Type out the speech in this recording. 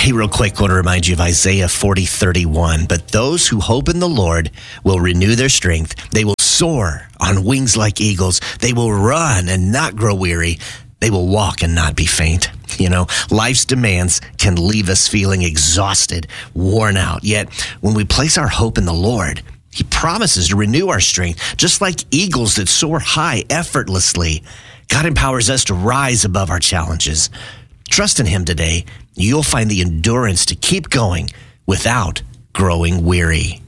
Hey, real quick, I want to remind you of Isaiah 40:31. But those who hope in the Lord will renew their strength. They will soar on wings like eagles. They will run and not grow weary. They will walk and not be faint. You know, life's demands can leave us feeling exhausted, worn out. Yet, when we place our hope in the Lord, He promises to renew our strength, just like eagles that soar high effortlessly. God empowers us to rise above our challenges. Trust in Him today. You'll find the endurance to keep going without growing weary.